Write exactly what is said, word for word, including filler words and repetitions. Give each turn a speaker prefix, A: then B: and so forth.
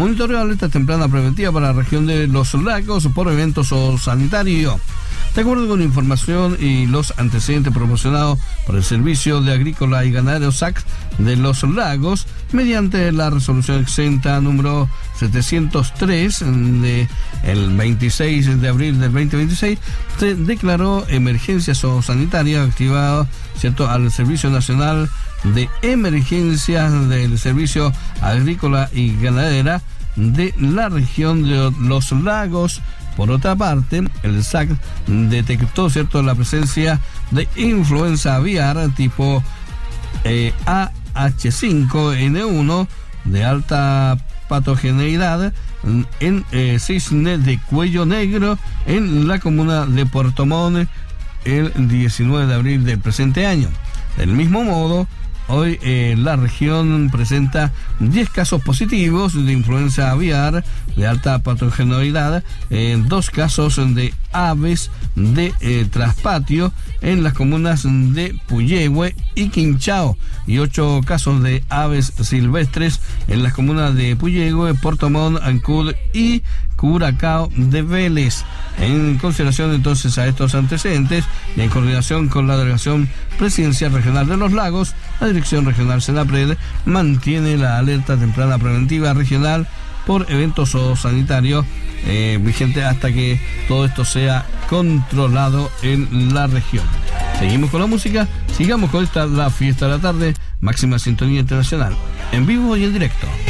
A: monitoreo de alerta temprana preventiva para la región de Los Lagos por eventos sanitarios. De acuerdo con información y los antecedentes proporcionados por el Servicio de Agrícola y Ganadero S A C de Los Lagos, mediante la resolución exenta número setecientos tres de el veintiséis de abril del veinte veintiséis, se declaró emergencia sanitaria activada, ¿cierto?, al Servicio Nacional de Emergencias del Servicio Agrícola y Ganadera de la región de Los Lagos. Por otra parte, el S A C detectó, ¿cierto?, la presencia de influenza aviar tipo eh, A H cinco N uno de alta patogeneidad en eh, cisne de cuello negro en la comuna de Puerto Montt el diecinueve de abril del presente año. Del mismo modo, hoy eh, la región presenta diez casos positivos de influenza aviar de alta patogenoidad, eh, dos casos de aves de eh, traspatio en las comunas de Puyehue y Quinchao, y ocho casos de aves silvestres en las comunas de Puyehue, Puerto Montt, Ancud y Curacao de Vélez. En consideración entonces a estos antecedentes y en coordinación con la Delegación Presidencial Regional de Los Lagos, la Dirección Regional Senapred mantiene la alerta temprana preventiva regional por eventos sanitarios eh, vigente hasta que todo esto sea controlado en la región. Seguimos con la música, sigamos con esta la fiesta de la tarde, máxima sintonía internacional, en vivo y en directo.